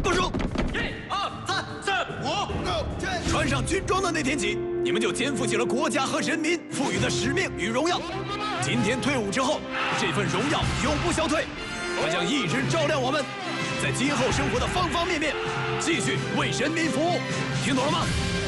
动手 ！1、2、3、4、5、6、7。 穿上军装的那天起，你们就肩负起了国家和人民赋予的使命与荣耀。今天退伍之后，这份荣耀永不消退，它将一直照亮我们，在今后生活的方方面面，继续为人民服务。听懂了吗？